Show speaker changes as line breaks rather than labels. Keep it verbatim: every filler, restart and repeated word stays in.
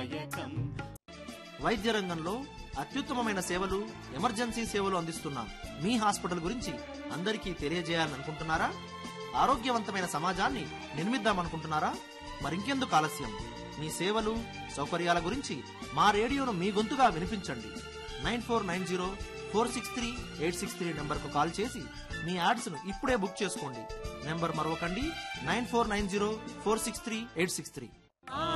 దాయకం.
వైద్య రంగంలో అత్యుత్తమమైన సేవలు, ఎమర్జెన్సీ సేవలు అందిస్తున్న మీ హాస్పిటల్ గురించి అందరికీ తెలియజేయాలనుకుంటున్నారా? ఆరోగ్యవంతమైన సమాజాన్ని నిర్మిద్దామనుకుంటున్నారా? మరింకెందుకు ఆలస్యం? మీ సేవలు, సౌకర్యాల గురించి మా రేడియోను మీ గొంతుగా వినిపించండి. Nine four nine zero four six three eight six three నెంబర్కు కాల్ చేసి మీ యాడ్స్ ను ఇప్పుడే బుక్ చేసుకోండి. Number మరొకండి, nine four nine zero four six three eight six three.